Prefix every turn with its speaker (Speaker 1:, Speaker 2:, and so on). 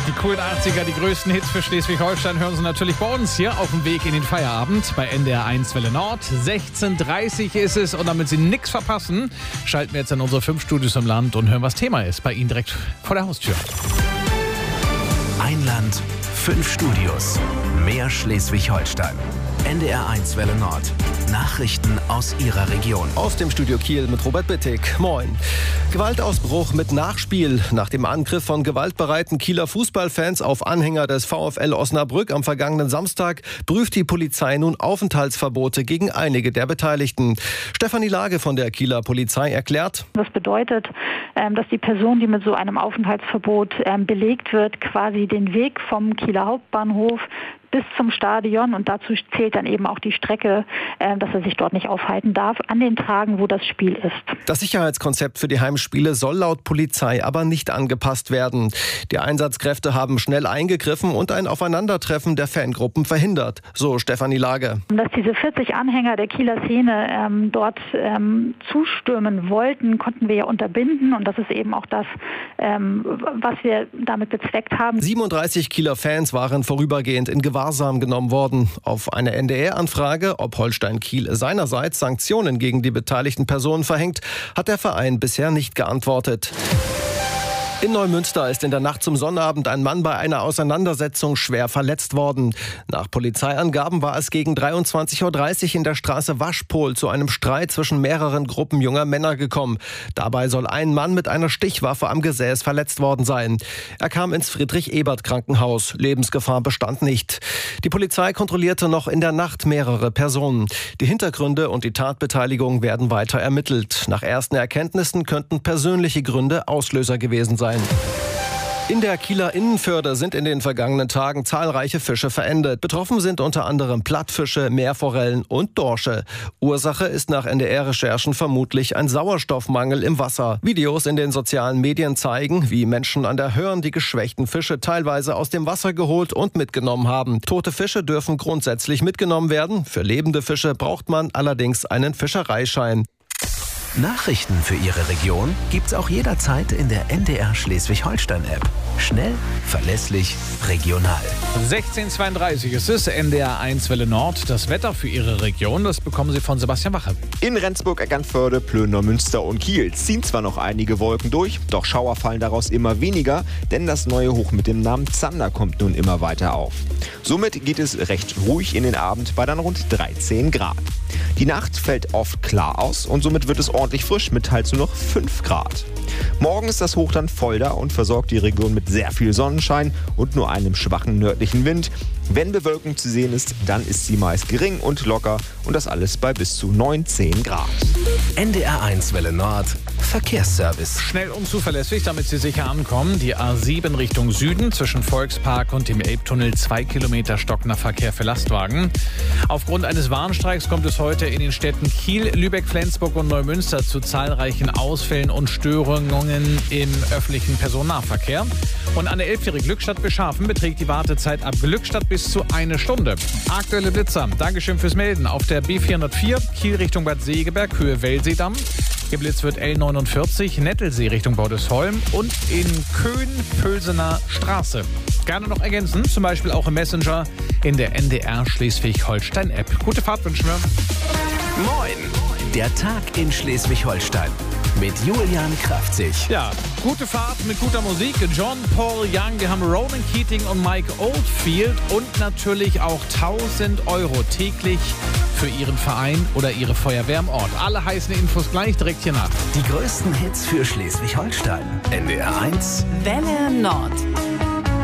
Speaker 1: Die coolen 80er, die größten Hits für Schleswig-Holstein hören Sie natürlich bei uns hier auf dem Weg in den Feierabend bei NDR 1 Welle Nord. 16:30 ist es und damit Sie nichts verpassen, schalten wir jetzt in unsere 5 Studios im Land und hören, was Thema ist bei Ihnen direkt vor der Haustür.
Speaker 2: Ein Land, 5 Studios, mehr Schleswig-Holstein. NDR 1 Welle Nord. Nachrichten aus Ihrer Region.
Speaker 3: Aus dem Studio Kiel mit Robert Bittig. Moin. Gewaltausbruch mit Nachspiel. Nach dem Angriff von gewaltbereiten Kieler Fußballfans auf Anhänger des VfL Osnabrück am vergangenen Samstag prüft die Polizei nun Aufenthaltsverbote gegen einige der Beteiligten. Stefanie Lage von der Kieler Polizei erklärt:
Speaker 4: Das bedeutet, dass die Person, die mit so einem Aufenthaltsverbot belegt wird, quasi den Weg vom Kieler Hauptbahnhof bis zum Stadion, und dazu zählt dann eben auch die Strecke, dass er sich dort nicht aufhalten darf, an den Tagen, wo das Spiel ist.
Speaker 3: Das Sicherheitskonzept für die Heimspiele soll laut Polizei aber nicht angepasst werden. Die Einsatzkräfte haben schnell eingegriffen und ein Aufeinandertreffen der Fangruppen verhindert, so Stefanie Lage.
Speaker 4: Dass diese 40 Anhänger der Kieler Szene dort zustürmen wollten, konnten wir ja unterbinden, und das ist eben auch das, was wir damit bezweckt haben.
Speaker 3: 37 Kieler Fans waren vorübergehend in Gewahrsam genommen worden. Auf eine NDR-Anfrage, ob Holstein Kiel seinerseits Sanktionen gegen die beteiligten Personen verhängt, hat der Verein bisher nicht geantwortet. In Neumünster ist in der Nacht zum Sonnabend ein Mann bei einer Auseinandersetzung schwer verletzt worden. Nach Polizeiangaben war es gegen 23:30 Uhr in der Straße Waschpol zu einem Streit zwischen mehreren Gruppen junger Männer gekommen. Dabei soll ein Mann mit einer Stichwaffe am Gesäß verletzt worden sein. Er kam ins Friedrich-Ebert-Krankenhaus. Lebensgefahr bestand nicht. Die Polizei kontrollierte noch in der Nacht mehrere Personen. Die Hintergründe und die Tatbeteiligung werden weiter ermittelt. Nach ersten Erkenntnissen könnten persönliche Gründe Auslöser gewesen sein. In der Kieler Innenförde sind in den vergangenen Tagen zahlreiche Fische verendet. Betroffen sind unter anderem Plattfische, Meerforellen und Dorsche. Ursache ist nach NDR-Recherchen vermutlich ein Sauerstoffmangel im Wasser. Videos in den sozialen Medien zeigen, wie Menschen an der Hörn die geschwächten Fische teilweise aus dem Wasser geholt und mitgenommen haben. Tote Fische dürfen grundsätzlich mitgenommen werden. Für lebende Fische braucht man allerdings einen Fischereischein.
Speaker 2: Nachrichten für Ihre Region gibt's auch jederzeit in der NDR Schleswig-Holstein-App. Schnell, verlässlich, regional.
Speaker 1: 16:32 ist es, NDR 1 Welle Nord. Das Wetter für Ihre Region, das bekommen Sie von Sebastian Wache.
Speaker 5: In Rendsburg, Eckernförde, Plön, Neumünster und Kiel ziehen zwar noch einige Wolken durch, doch Schauer fallen daraus immer weniger, denn das neue Hoch mit dem Namen Zander kommt nun immer weiter auf. Somit geht es recht ruhig in den Abend bei dann rund 13 Grad. Die Nacht fällt oft klar aus und somit wird es ordentlich frisch mit teils nur noch 5 Grad. Morgen ist das Hoch dann voll da und versorgt die Region mit sehr viel Sonnenschein und nur einem schwachen nördlichen Wind. Wenn Bewölkung zu sehen ist, dann ist sie meist gering und locker und das alles bei bis zu 19 Grad.
Speaker 2: NDR 1 Welle Nord. Verkehrsservice.
Speaker 1: Schnell und zuverlässig, damit Sie sicher ankommen. Die A7 Richtung Süden zwischen Volkspark und dem Elbtunnel 2 Kilometer stockender Verkehr für Lastwagen. Aufgrund eines Warnstreiks kommt es heute in den Städten Kiel, Lübeck, Flensburg und Neumünster zu zahlreichen Ausfällen und Störungen im öffentlichen Personennahverkehr. Und an der Elbphäre-Glückstadt Beschafen beträgt die Wartezeit ab Glückstadt bis zu 1 Stunde. Aktuelle Blitzer. Dankeschön fürs Melden. Auf der B404 Kiel Richtung Bad Segeberg, Höhe Wellseedamm. Geblitzt wird L49, Nettelsee Richtung Bordesholm und in Köhn-Pölsener Straße. Gerne noch ergänzen, zum Beispiel auch im Messenger in der NDR Schleswig-Holstein-App. Gute Fahrt wünschen wir.
Speaker 2: Moin! Der Tag in Schleswig-Holstein mit Julian Kraftzig.
Speaker 1: Ja, gute Fahrt mit guter Musik. John Paul Young, wir haben Ronan Keating und Mike Oldfield und natürlich auch 1.000 Euro täglich für Ihren Verein oder Ihre Feuerwehr im Ort. Alle heißen Infos gleich direkt hier nach.
Speaker 2: Die größten Hits für Schleswig-Holstein. NDR 1
Speaker 6: Welle Nord.